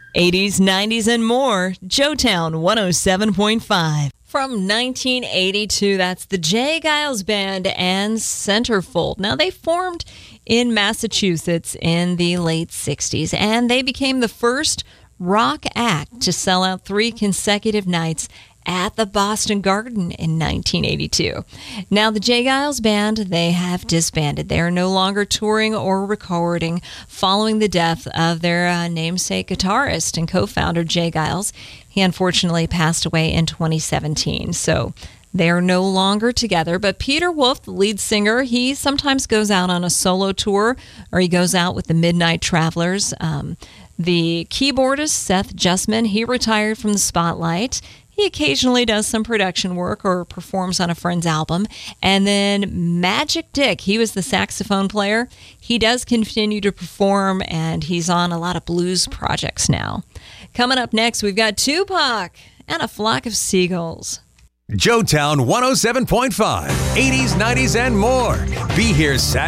80s, 90s, and more. Joetown 107.5. From 1982, that's the J. Geils Band and Centerfold. Now, they formed in Massachusetts in the late 60s, and they became the first rock act to sell out 3 consecutive nights at the Boston Garden in 1982. Now, the J. Geils Band, they have disbanded. They are no longer touring or recording following the death of their namesake guitarist and co-founder, J. Geils. He unfortunately passed away in 2017, so they are no longer together. But Peter Wolf, the lead singer, he sometimes goes out on a solo tour, or he goes out with the Midnight Travelers. The keyboardist, Seth Justman, he retired from the spotlight. He occasionally does some production work or performs on a friend's album. And then Magic Dick, he was the saxophone player. He does continue to perform, and he's on a lot of blues projects now. Coming up next, we've got Tupac and A Flock of Seagulls. Joetown 107.5, 80s, 90s, and more. Be here Saturday.